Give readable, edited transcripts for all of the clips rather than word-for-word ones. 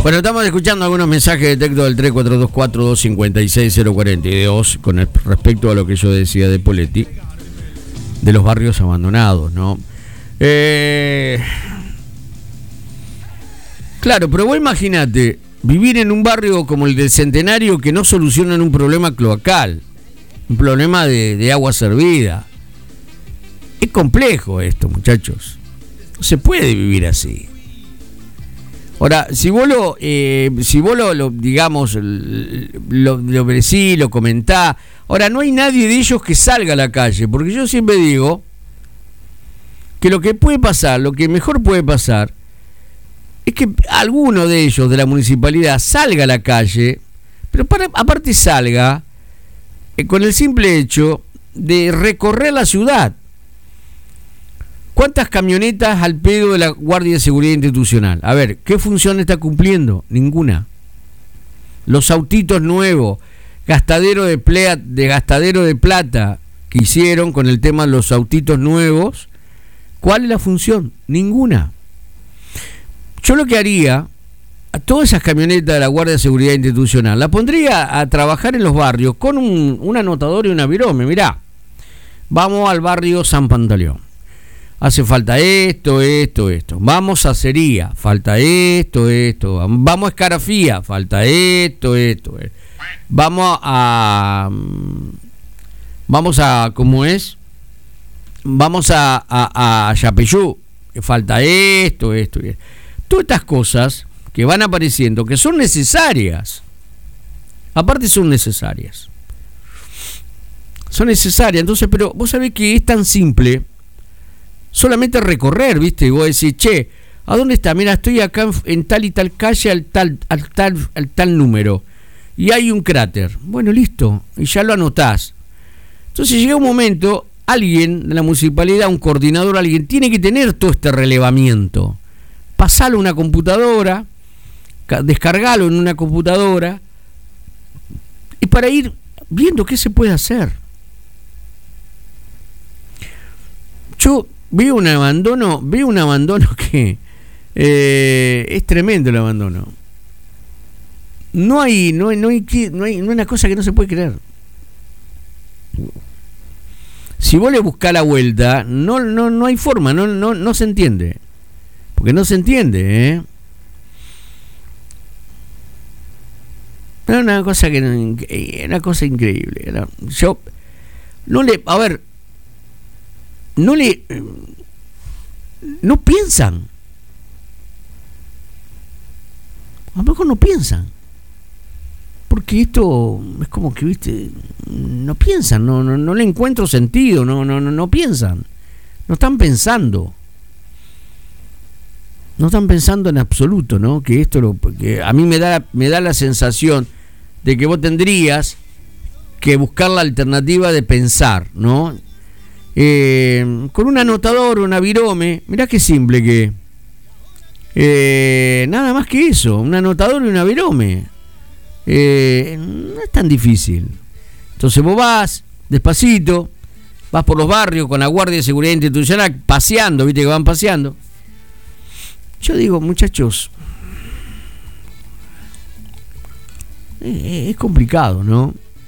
Bueno, estamos escuchando algunos mensajes de texto del 3424-256-042 con respecto a lo que yo decía de Poletti, de los barrios abandonados, ¿no? Claro, pero vos imaginate vivir en un barrio como el del Centenario que no solucionan un problema cloacal, un problema de agua servida. Es complejo esto, muchachos. No se puede vivir así. Ahora, si vos lo digamos, lo decís, lo comentás. Ahora, no hay nadie de ellos que salga a la calle, porque yo siempre digo que lo que puede pasar, lo que mejor puede pasar, es que alguno de ellos de la municipalidad salga a la calle, pero aparte salga con el simple hecho de recorrer la ciudad. ¿Cuántas camionetas al pedo de la Guardia de Seguridad Institucional? A ver, ¿qué función está cumpliendo? Ninguna. Los autitos nuevos, gastadero de plata que hicieron con el tema de los autitos nuevos, ¿cuál es la función? Ninguna. Yo lo que haría, a todas esas camionetas de la Guardia de Seguridad Institucional, la pondría a trabajar en los barrios con un anotador y una virome. Mirá, vamos al barrio San Pantaleón. Hace falta esto. Vamos a Acería, falta esto. Vamos a Escarafía, falta esto. Vamos a ¿cómo es? Vamos a Yapeyú, que falta esto. Todas estas cosas que van apareciendo, que son necesarias. Aparte son necesarias. Entonces, pero vos sabés que es tan simple solamente recorrer, ¿viste? Y vos decís, che, ¿a dónde está? Mira, estoy acá en tal y tal calle al tal número. Y hay un cráter. Bueno, listo. Y ya lo anotás. Entonces llega un momento, alguien de la municipalidad, un coordinador, alguien, tiene que tener todo este relevamiento. Pasalo a una computadora, descargalo en una computadora, y para ir viendo qué se puede hacer. Yo veo un abandono que es tremendo el abandono. No hay una cosa que no se puede creer. Si vos le buscás la vuelta, no hay forma, no se entiende. Porque no se entiende, ¿eh? Es una cosa increíble. Yo no piensan. A lo mejor no piensan. Porque esto es como que, viste, no piensan, no le encuentro sentido, no piensan. No están pensando. No están pensando en absoluto, ¿no? Que porque a mí me da la sensación de que vos tendrías que buscar la alternativa de pensar, ¿no? Con un anotador, una virome, mirá qué simple que nada más que eso, un anotador y una virome. No es tan difícil. Entonces vos vas despacito, vas por los barrios con la Guardia de Seguridad Institucional paseando, viste que van paseando. Yo digo, muchachos, es complicado, ¿no?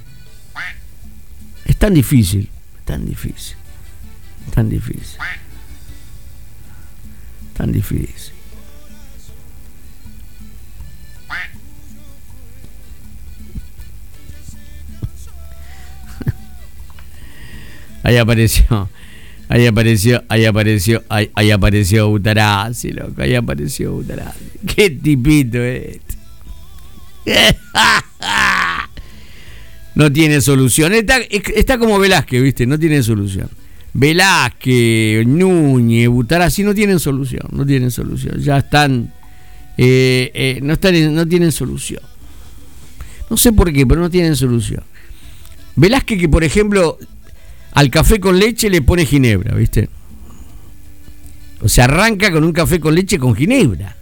Es tan difícil. Ahí apareció Butarazzi, loco. Ahí apareció Butarazzi. Qué tipito este. No tiene solución. Está como Velázquez, ¿viste? No tiene solución. Velázquez, Núñez, Butarazzi no tienen solución. Ya están. No tienen solución. No sé por qué, pero no tienen solución. Velázquez, que por ejemplo, al café con leche le pone ginebra, ¿viste? O sea, arranca con un café con leche con ginebra.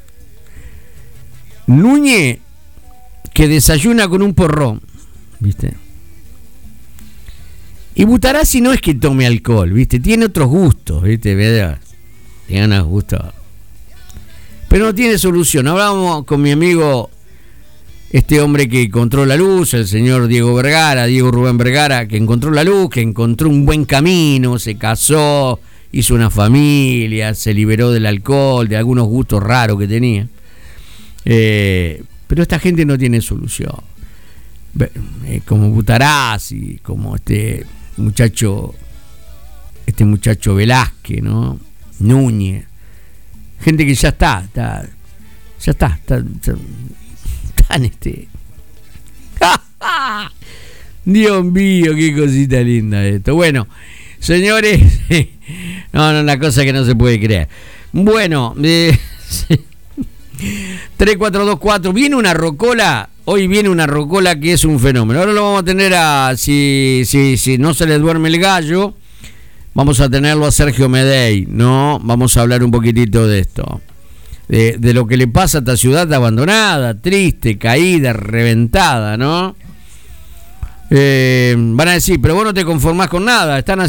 Núñez, que desayuna con un porrón, ¿viste? Y Butarazzi no es que tome alcohol, ¿viste? Tiene otros gustos, ¿viste? Tiene unos gustos. pero no tiene solución. Hablábamos con mi amigo, este hombre que encontró la luz, el señor Diego Rubén Vergara, que encontró la luz, que encontró un buen camino, se casó, hizo una familia, se liberó del alcohol, de algunos gustos raros que tenía. Pero esta gente no tiene solución. Como Butarazzi, como este muchacho Velázquez, ¿no? Núñez. Gente que ya está en este. Dios mío, qué cosita linda esto. Bueno, señores, no, una cosa que no se puede creer. Bueno, 3424, viene una rocola. Hoy viene una rocola que es un fenómeno. Ahora lo vamos a tener si no se le duerme el gallo, vamos a tenerlo a Sergio Medey, ¿no? Vamos a hablar un poquitito de esto. De lo que le pasa a esta ciudad abandonada, triste, caída, reventada, ¿no? Van a decir, pero vos no te conformás con nada, están